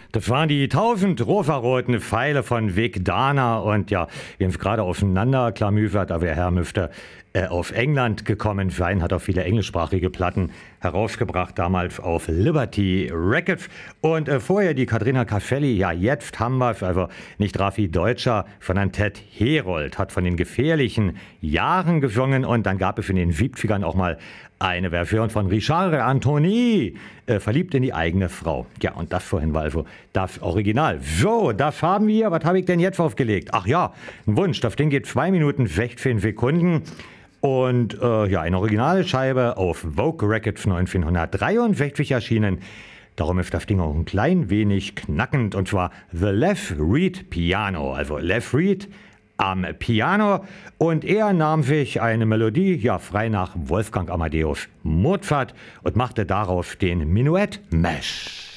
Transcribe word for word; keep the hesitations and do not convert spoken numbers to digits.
Das waren die tausend rosaroten Pfeile von Vic Dana und ja, wir haben es gerade aufeinander klamüsert, aber der Herr müsste äh, auf England gekommen sein, hat auch viele englischsprachige Platten herausgebracht, damals auf Liberty Records und äh, vorher die Katharina Caffelli, ja jetzt haben wir es, also nicht Raffi Deutscher, sondern Ted Herold hat von den gefährlichen Jahren gesungen und dann gab es in den siebzigern auch mal eine Version von Richard Anthony, äh, verliebt in die eigene Frau. Ja, und das vorhin war also das Original. So, das haben wir. Was habe ich denn jetzt aufgelegt? Ach ja, ein Wunsch. Das Ding geht zwei Minuten sechzehn Sekunden. Und äh, ja, eine originale Scheibe auf Vogue Records neunzehnhundertdreiundsechzig erschienen. Darum ist das Ding auch ein klein wenig knackend. Und zwar The Left Reed Piano. Also Left Reed am Piano und er nahm sich eine Melodie, ja frei nach Wolfgang Amadeus Mozart und machte daraus den Menuett Mesh.